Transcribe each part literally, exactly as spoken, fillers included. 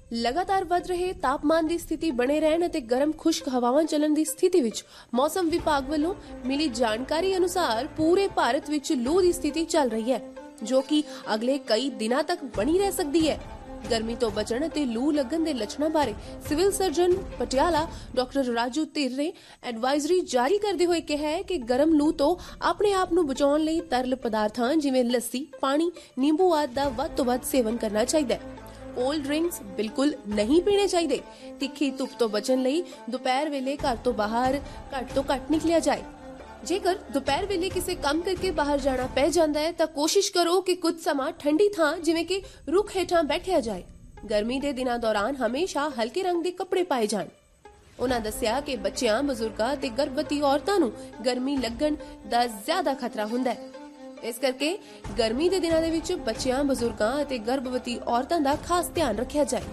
लगातार वध रहे तापमान की स्थिति बने रहन अते गर्म खुश्क हवावां चलन की स्थिति विच मौसम विभाग वालों मिली जानकारी अनुसार पूरे भारत विच लू की स्थिति चल रही है, जो कि अगले कई दिनों तक बनी रह सकती है। गर्मी तो बचण अते लू लगन दे लक्षणां बारे civil surgeon Patiala doctor Raju तिर ने एडवाइजरी जारी करते हुए कहा है कि गर्म लू तो अपने आप नूं बचाउण लई तरल पदार्थां जिवें लस्सी, पानी, नींबू आदि दा वध तों वध सेवन करना चाहिए। कोल्ड ड्रिंक्स बिल्कुल नहीं पीने चाहिए। तिखी धुप तो बचन लई दोपहर वेले घर तो बाहर घट तो घट निकलिया जाए। जेकर दोपहर वेले किसी काम करके बाहर जाना पै जांदा है तां कोशिश करो कि कुछ समा ठंडी थां जिवें कि रुख हेठां बैठिया जाए। गर्मी दे दिनां दौरान हमेशा हल्के रंग दे कपड़े पाए जाण। उन्हां दस्सिया कि बच्चियां, बजुर्गां ते गर्भवती औरतां नूं गर्मी लगण दा ज्यादा खतरा हुंदा है। इस करके गर्मी के दिनों के बच्चियां, बजुर्गां अते गर्भवती औरतां दा खास ध्यान रखा जाए।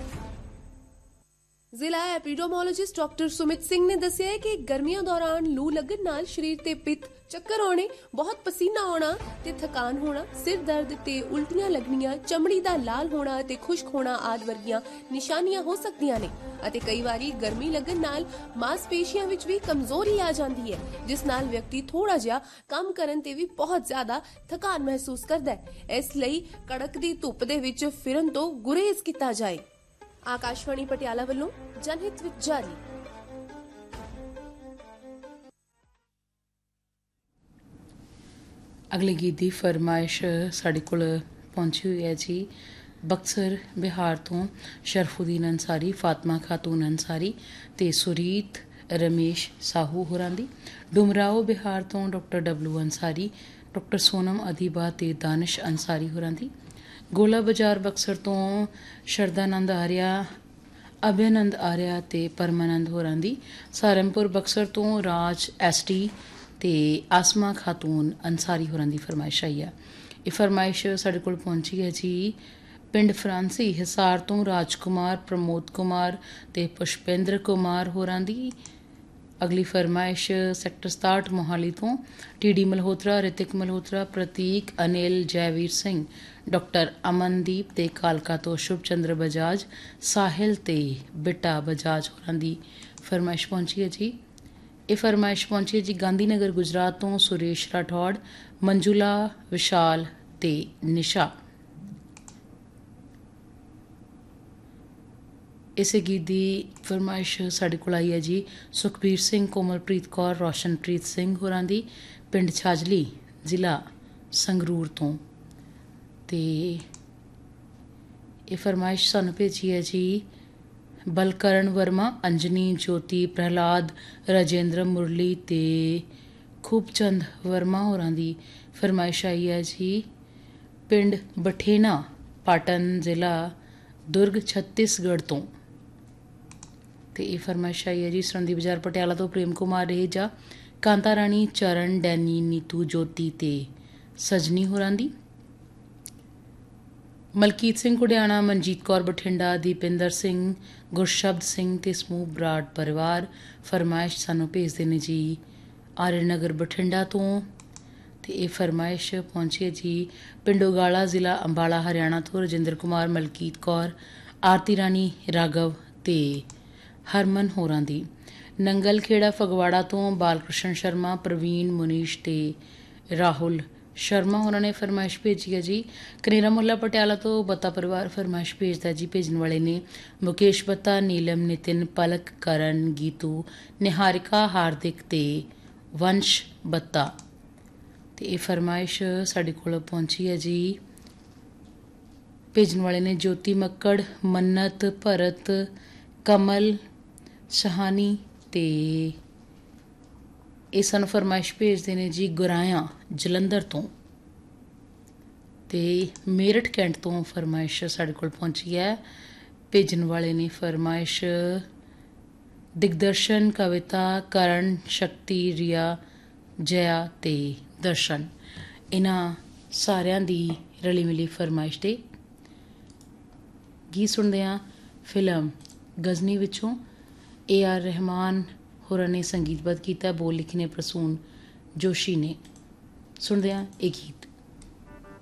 जिला एपिडोमोलॉजिस्ट डॉक्टर सुमित सिंह ने दस्सिया है कि गर्मियों दौरान लू लगन नाल शरीर ते पित्त, चक्कर आने, बहुत पसीना आना ते थकान होना, सिर दर्द ते उल्टियां लगनियां, चमड़ी दा लाल होना ते खुश्क होना आदि वर्गियां निशानियां हो सकदियां ने अते कई बारी गर्मी लगन नाल मांसपेशियां विच भी कमजोरी आ जांदी है, जिस नाल व्यक्ति थोड़ा जिहा काम करन ते भी बहुत ज्यादा थकान महसूस करदा है। इस लई कड़कदी धुप दे विच फिरन तो गुरेज कीता जाए। आकाशवाणी पटियाला वालों जनहित विच जारी। अगले गीत की फरमाइश साढ़े कोल पहुंची हुई है जी। बक्सर बिहार तो शरफुद्दीन अंसारी, फातिमा खातून अंसारी ते सुरीत रमेश साहू होरां दी। डुमराओ बिहार तो डॉक्टर डबलू अंसारी, डॉक्टर सोनम अदीबा ते दानिश अंसारी होरां दी। गोला बाजार बक्सर तो शरदानंद आर्या, अभयनंद आर्या ते परमानंद होरां दी। सहारनपुर बक्सर तो राज एस टी ते आसमा खातून अंसारी होरां दी फरमाइश आई है। ये फरमाइश साढ़े कोल पहुंची है जी पिंड फ्रांसी हिसार तो राजकुमार, प्रमोद कुमार ते पुष्पेंद्र कुमार होरां दी। अगली फरमाइश सैक्टर सताहठ मोहाली तो टी डी मल्होत्रा, रितिक मल्होत्रा, प्रतीक, अनिल, जयवीर सिंह, डॉक्टर अमनदीप ते कालका तो शुभ चंद्र बजाज, साहिल ते बिट्टा बजाज होरां दी फरमाइश पहुंची है जी। ये फरमाइश पहुंची है जी गांधीनगर गुजरात तो सुरेश राठौड़, मंजुला, विशाल ते निशा। इस गीत की फरमाइश साढ़े कोल आई है जी सुखबीर सिंह, कोमलप्रीत कौर, रोशनप्रीत सिंह होरां दी पिंड छाजली जिला संगरूर तो। ते ये फरमाइश सानू भेजी है जी बलकरण वर्मा, अंजनी, ज्योति, प्रहलाद, राजेंद्र, मुरली ते खूबचंद वर्मा होरां दी फरमाइश आई है जी पिंड बठेना, पाटन जिला दुर्ग छत्तीसगढ़ तो। ते ये फरमाइश आई है जी सरंदी बाजार पटियाला तो प्रेम कुमार रहेजा, कांता रानी, चरण, डैनी, नीतू, ज्योति ते सजनी होरां दी। मलकीत सिंह कुडियाना, मनजीत कौर बठिंडा, दीपिंदर सिंह, गुरशब्द सिंह ते समूह बराड़ परिवार फरमाइश सानू भेजदे ने जी आर्यनगर बठिंडा तो। ते ये फरमाइश पहुंची है जी पिंड उगाला जिला अंबाला हरियाणा तो राजेंद्र कुमार, मलकीत कौर, आरती रानी, राघव ते हरमन होरां दी। नंगल खेड़ा फगवाड़ा तो बालकृष्ण शर्मा, प्रवीण, मुनीश ते राहुल शर्मा होरां ने फरमाइश भेजी है जी। कनेरा मुहल्ला पटियाला तो बत्ता परिवार फरमाइश भेजदा जी। भेजने वाले ने मुकेश बत्ता, नीलम, नितिन, पलक, करण, गीतू, निहारिका, हार्दिक ते वंश बत्ता। ते ये फरमाइश साढ़े कोल पहुंची है जी भेजने वाले ने ज्योति मक्कड़, मन्नत, भरत, कमल, सहानी ते ये सानू फरमाइश भेजते ने जी गुराया जलंधर तो। ते मेरठ कैंट तो फरमाइश साढ़े कोल पहुंची है। भेजने वाले ने फरमाइश दिग्दर्शन, कविता, करण, शक्ति, रिया, जया ते दर्शन इन्हां सारियां दी रली मिली फरमाइश ते गीत सुनदे आं फिल्म गजनी विचों। ए आर रहमान होरां ने संगीतबद्ध कीता, बोल लिखने प्रसून जोशी ने। सुनदे आं ਇਹ गीत।